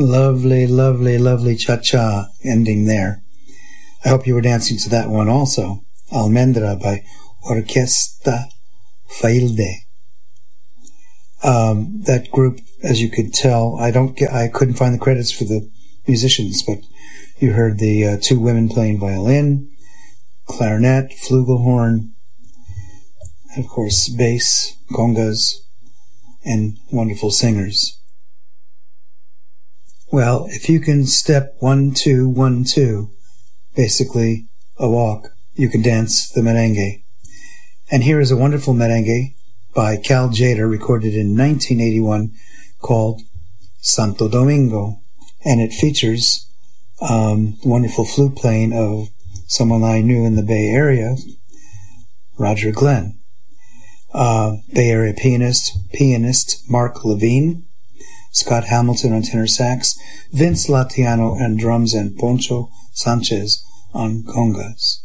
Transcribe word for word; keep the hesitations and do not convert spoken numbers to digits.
Lovely, lovely, lovely cha-cha ending there. I hope you were dancing to that one also. Almendra by Orquesta Failde. Um, that group, as you could tell, I don't get, I couldn't find the credits for the musicians, but you heard the uh, two women playing violin, clarinet, flugelhorn, of course, bass, congas, and wonderful singers. Well, if you can step one, two, one, two, basically a walk, you can dance the merengue. And here is a wonderful merengue by Cal Tjader, recorded in nineteen eighty-one, called Santo Domingo. And it features um, wonderful flute playing of someone I knew in the Bay Area, Roger Glenn. Uh, Bay Area pianist, pianist Mark Levine, Scott Hamilton on tenor sax, Vince Latiano on drums, and Poncho Sanchez on congas.